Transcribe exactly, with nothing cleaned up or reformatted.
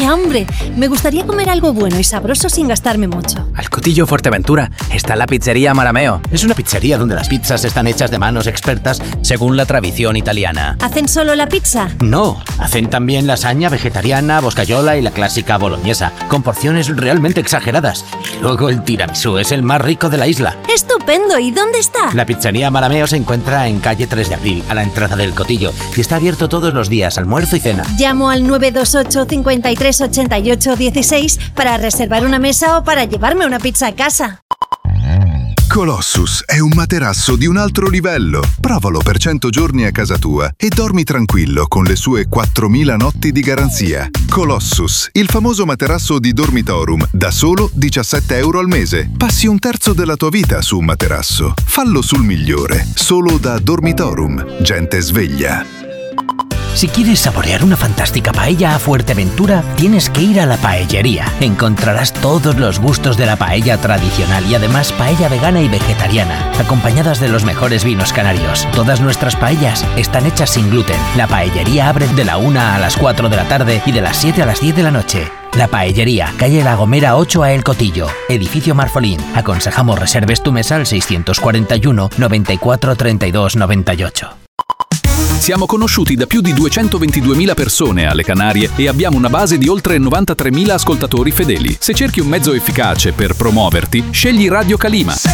¡Qué hambre! Me gustaría comer algo bueno y sabroso sin gastarme mucho. Al Cotillo Fuerteventura está la pizzería Marameo. Es una pizzería donde las pizzas están hechas de manos expertas según la tradición italiana. ¿Hacen solo la pizza? No, hacen también lasaña vegetariana, boscayola y la clásica boloñesa, con porciones realmente exageradas. Y luego el tiramisú es el más rico de la isla. ¡Estupendo! ¿Y dónde está? La pizzería Marameo se encuentra en calle tres de abril, a la entrada del Cotillo, y está abierto todos los días, almuerzo y cena. Llamo al nueve dos ocho, cinco tres, ocho ocho uno seis para reservar una mesa o para llevarme una pizza a casa. Colossus è un materasso di un altro livello. Provalo per cento giorni a casa tua e dormi tranquillo con le sue quattromila notti di garanzia. Colossus, il famoso materasso di Dormitorum, da solo diciassette euro al mese. Passi un terzo della tua vita su un materasso. Fallo sul migliore, solo da Dormitorum. Gente sveglia. Si quieres saborear una fantástica paella a Fuerteventura, tienes que ir a La Paellería. Encontrarás todos los gustos de la paella tradicional y además paella vegana y vegetariana, acompañadas de los mejores vinos canarios. Todas nuestras paellas están hechas sin gluten. La Paellería abre de la una a las cuatro de la tarde y de las siete a las diez de la noche. La Paellería, calle La Gomera ocho a El Cotillo, edificio Marfolín. Aconsejamos reserves tu mesa al seiscientos cuarenta y uno, noventa y cuatro, treinta y dos, noventa y ocho. Siamo conosciuti da più di duecentoventiduemila persone alle Canarie e abbiamo una base di oltre novantatremila ascoltatori fedeli. Se cerchi un mezzo efficace per promuoverti, scegli Radio Calima.